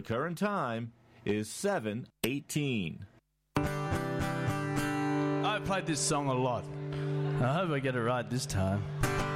The current time is 7:18. I've played this song a lot. I hope I get it right this time.